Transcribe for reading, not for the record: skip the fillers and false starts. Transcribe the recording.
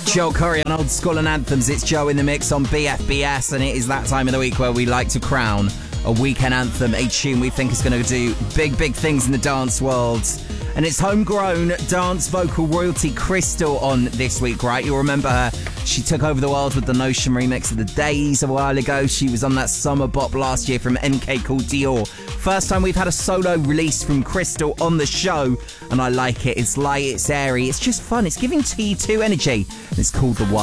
Joel Corey on Old School and Anthems. It's Joe in the mix on BFBS, and it is that time of the week where we like to crown a weekend anthem, a tune we think is going to do big things in the dance world. And it's homegrown dance vocal royalty Crystal on this week, right? You'll remember her. She took over the world with the Notion remix of The Days a while ago. She was on that summer bop last year from MK called Dior. First time we've had a solo release from Crystal on the show, and I like it. It's light, it's airy, it's just fun. It's giving T2 energy, and it's called The One.